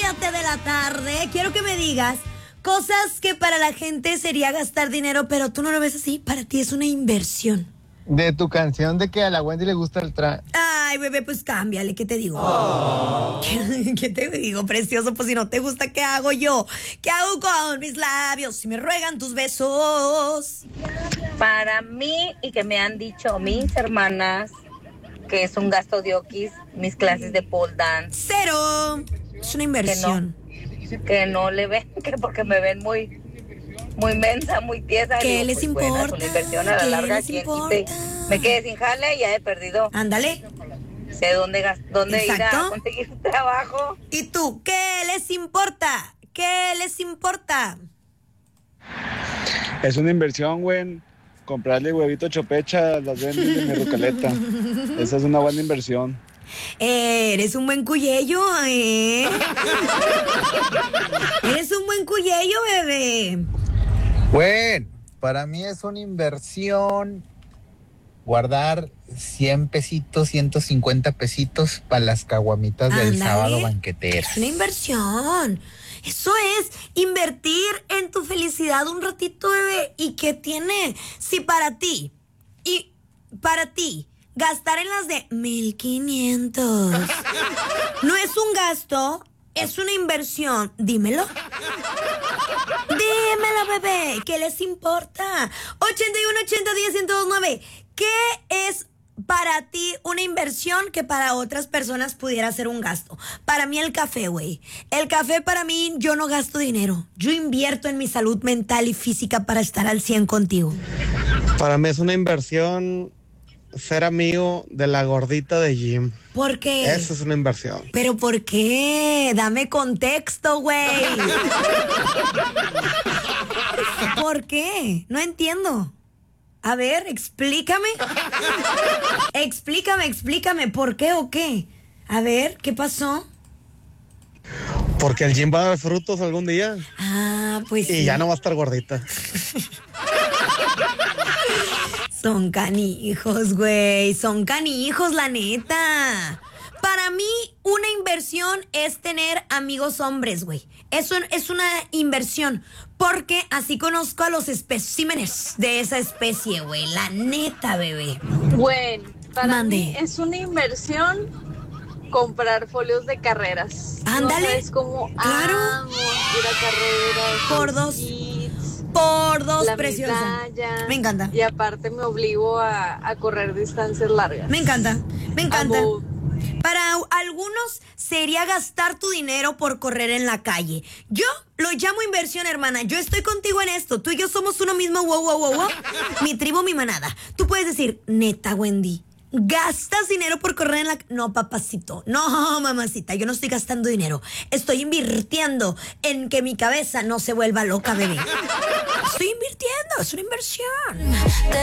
7 de la tarde. Quiero que me digas cosas que para la gente sería gastar dinero, pero tú no lo ves así. Para ti es una inversión. De tu canción de que a la Wendy le gusta el trap. Ay, bebé, pues cámbiale. ¿Qué te digo? ¿Qué te digo, precioso? Pues si no te gusta, ¿qué hago yo? ¿Qué hago con mis labios si me ruegan tus besos? Para mí, y que me han dicho mis hermanas, que es un gasto de okis, mis clases de pole dance. Cero. Es una inversión. Que no le ven, que porque me ven muy mensa, muy tiesa. ¿Qué digo, les pues, importa? Bueno, es una inversión a la ¿Qué larga. les Quien importa? quite, me quedé sin jale y ya he perdido. Ándale. Sé dónde ir Exacto. a conseguir trabajo. ¿Y tú? ¿Qué les importa? ¿Qué les importa? Es una inversión, güey. Comprarle huevito chopecha a las ventas de mi rucaleta. Esa es una buena inversión. Eres un buen cuyello, ¿eh? Eres un buen cuyello, bebé. Bueno, para mí es una inversión guardar 100 pesitos, 150 pesitos para las caguamitas del Ándale. sábado banquetera. Es una inversión. Eso es invertir en tu felicidad un ratito, bebé. ¿Y qué tiene? Si para ti gastar en las de 1,500 no es un gasto, es una inversión. Dímelo. Dímelo, bebé. ¿Qué les importa? 81-80-10-109. ¿Qué es para ti una inversión que para otras personas pudiera ser un gasto? Para mí el café, güey. El café para mí, yo no gasto dinero. Yo invierto en mi salud mental y física para estar al 100 contigo. Para mí es una inversión ser amigo de la gordita de Jim. ¿Por qué? Eso es una inversión. ¿Pero por qué? Dame contexto, güey. ¿Por qué? No entiendo. A ver, explícame. Explícame. ¿Por qué o qué? A ver, ¿qué pasó? Porque el Jim va a dar frutos algún día. Ah, pues Y sí. ya no va a estar gordita. Son canijos, güey. Son canijos, la neta. Para mí, una inversión es tener amigos hombres, güey. Eso es una inversión. Porque así conozco a los especímenes de esa especie, güey. La neta, bebé. Bueno, para Mande. mí es una inversión comprar folios de carreras. Ándale. No sabes cómo Claro. amo ir a carreras. Por los dos. kits, Por dos, la preciosa. medalla. Me encanta. Y aparte me obligo a correr distancias largas. Me encanta. Amo. Para algunos sería gastar tu dinero por correr en la calle. Yo lo llamo inversión, hermana. Yo estoy contigo en esto. Tú y yo somos uno mismo. Wow. Mi tribu, mi manada. Tú puedes decir, neta, Wendy, ¿gastas dinero por correr en la calle? No, papacito. No, mamacita. Yo no estoy gastando dinero. Estoy invirtiendo en que mi cabeza no se vuelva loca, bebé. Estoy invirtiendo. Es una inversión.